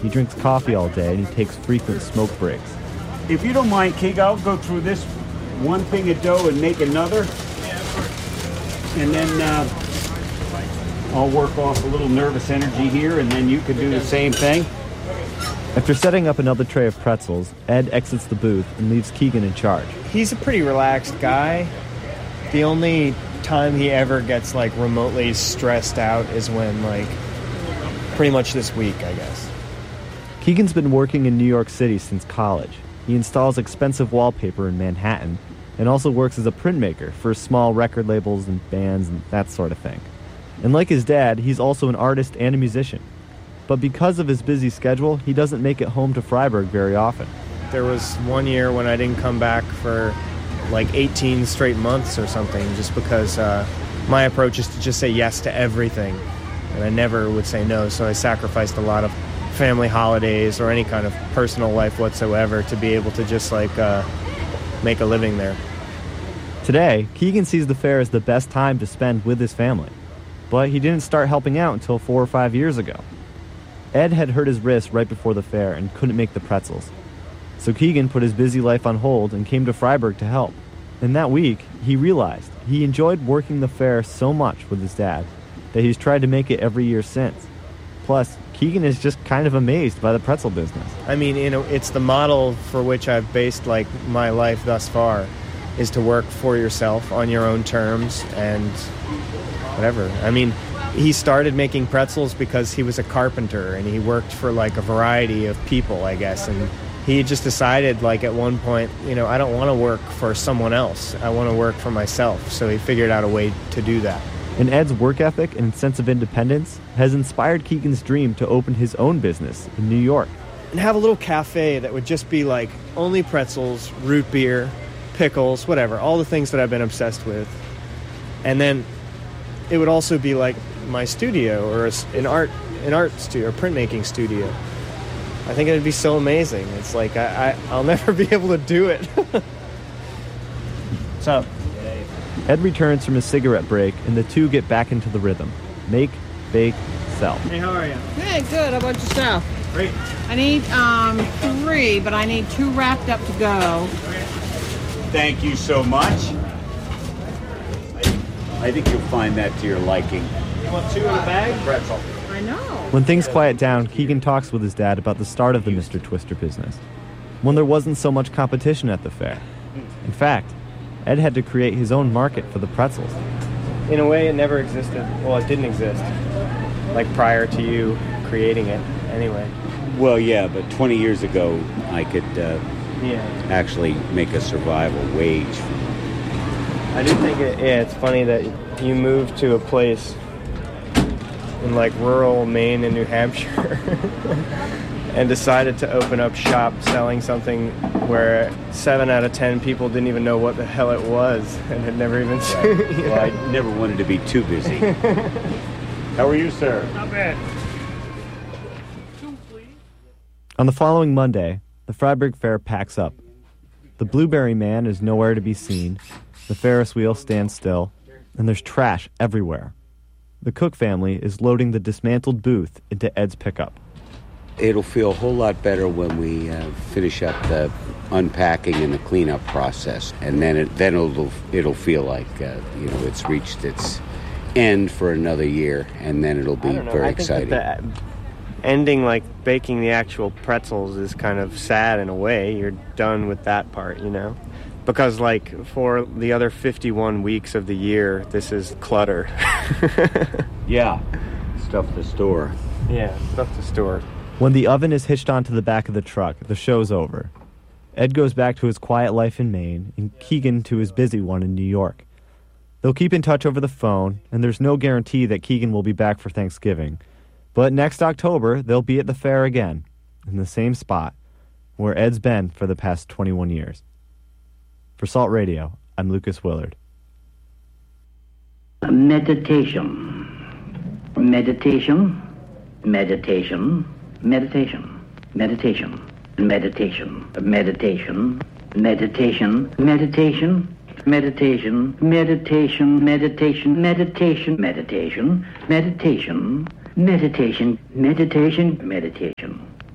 He drinks coffee all day and he takes frequent smoke breaks. If you don't mind, Keeg, I'll go through this one thing of dough and make another. And then I'll work off a little nervous energy here, and then you could do the same thing. After setting up another tray of pretzels, Ed exits the booth and leaves Keegan in charge. He's a pretty relaxed guy. The only time he ever gets, like, remotely stressed out is when, like, pretty much this week, I guess. Keegan's been working in New York City since college. He installs expensive wallpaper in Manhattan and also works as a printmaker for small record labels and bands and that sort of thing. And like his dad, he's also an artist and a musician. But because of his busy schedule, he doesn't make it home to Freiburg very often. There was one year when I didn't come back for like 18 straight months or something, just because my approach is to just say yes to everything. And I never would say no, so I sacrificed a lot of family holidays or any kind of personal life whatsoever to be able to just like make a living there. Today, Keegan sees the fair as the best time to spend with his family. But he didn't start helping out until 4 or 5 years ago. Ed had hurt his wrist right before the fair and couldn't make the pretzels. So Keegan put his busy life on hold and came to Freiburg to help. And that week, he realized he enjoyed working the fair so much with his dad that he's tried to make it every year since. Plus, Keegan is just kind of amazed by the pretzel business. I mean, you know, it's the model for which I've based, like, my life thus far, is to work for yourself on your own terms and whatever. I mean, he started making pretzels because he was a carpenter and he worked for, like, a variety of people, I guess, and he just decided, like, at one point, you know, I don't want to work for someone else. I want to work for myself. So he figured out a way to do that. And Ed's work ethic and sense of independence has inspired Keegan's dream to open his own business in New York. And have a little cafe that would just be, like, only pretzels, root beer, pickles, whatever, all the things that I've been obsessed with. And then it would also be, like, my studio or an art studio or printmaking studio. I think it would be so amazing. It's like I'll never be able to do it. So Ed returns from his cigarette break, and the two get back into the rhythm. Make, bake, sell. Hey, how are you? Hey, good. How about yourself? Great. I need 3, but I need 2 wrapped up to go. Thank you so much. I think you'll find that to your liking. You want 2 in a bag? Pretzel. I know. When things quiet down, Keegan talks with his dad about the start of the Mr. Twister business, when there wasn't so much competition at the fair. In fact, Ed had to create his own market for the pretzels. In a way, it never existed. Well, it didn't exist. Like, prior to you creating it, anyway. Well, yeah, but 20 years ago, I could actually make a survival wage. I do think it's funny that you moved to a place in, like, rural Maine and New Hampshire and decided to open up shop selling something where 7 out of 10 people didn't even know what the hell it was and had never even seen it. Well, I never wanted to be too busy. How are you, sir? Not bad. On the following Monday, the Freiburg Fair packs up. The Blueberry Man is nowhere to be seen, the Ferris wheel stands still, and there's trash everywhere. The Cook family is loading the dismantled booth into Ed's pickup. It'll feel a whole lot better when we finish up the unpacking and the cleanup process, and then it'll feel like it's reached its end for another year, and then it'll be very exciting. That ending, like baking the actual pretzels, is kind of sad in a way. You're done with that part, you know, because like for the other 51 weeks of the year, this is clutter. Yeah, stuff to store. Yeah, stuff to store. When the oven is hitched onto the back of the truck, the show's over. Ed goes back to his quiet life in Maine, and Keegan to his busy one in New York. They'll keep in touch over the phone, and there's no guarantee that Keegan will be back for Thanksgiving. But next October, they'll be at the fair again, in the same spot, where Ed's been for the past 21 years. For Salt Radio, I'm Lucas Willard. Meditation. Meditation. Meditation. Meditation. Meditation. Meditation. Meditation. Meditation. Meditation. Meditation. Meditation. Meditation. Meditation. Meditation. Meditation. Meditation. Meditation. Meditation.